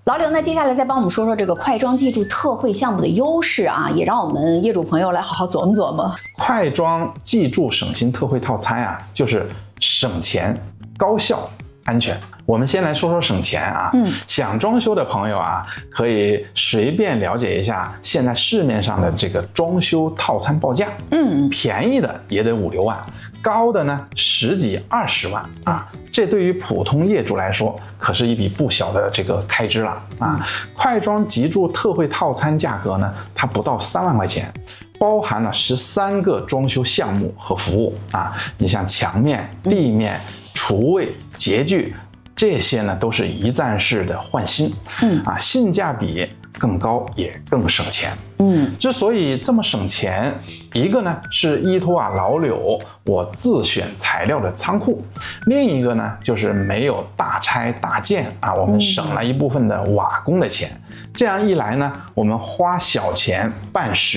老刘呢，接下来再帮我们说说这个快装记住特惠项目的优势啊，也让我们业主朋友来好好琢磨琢磨。 快装记住省心特惠套餐啊，就是省钱、高效、安全。我们先来说说省钱啊，想装修的朋友啊，可以随便了解一下现在市面上的这个装修套餐报价，便宜的也得5、6万，高的呢10几20万啊，这对于普通业主来说可是一笔不小的这个开支了啊。快装记住特惠套餐价格呢，它不到3万块钱。包含了13个装修项目和服务啊，你像墙面、地面、厨卫、洁具，这些呢都是一站式的换新，性价比更高也更省钱。之所以这么省钱，一个呢是依托老柳我自选材料的仓库，另一个呢就是没有大拆大建啊，我们省了一部分的瓦工的钱。这样一来呢，我们花小钱办实